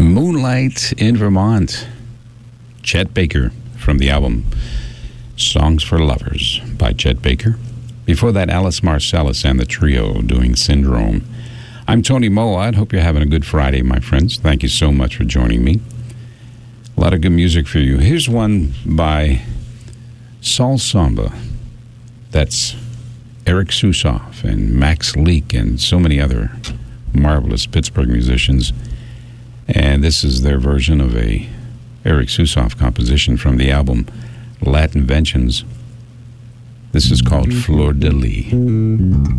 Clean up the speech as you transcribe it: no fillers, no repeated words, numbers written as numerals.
Moonlight in Vermont. Chet Baker from the album Songs for Lovers by Chet Baker. Before that, Alice Marcellus and the Trio doing Syndrome. I'm Tony Moad. Hope you're having a good Friday, my friends. Thank you so much for joining me. A lot of good music for you. Here's one by Saul Samba. That's Eric Susoff and Max Leak and so many other marvelous Pittsburgh musicians. And this is their version of a Eric Susoff composition from the album Latinventions. This is called Fleur de Lis.